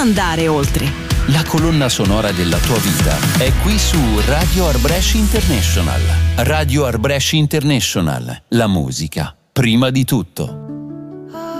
andare oltre. La colonna sonora della tua vita è qui su Radio Art Brescia International. Radio Art Brescia International. La musica, prima di tutto.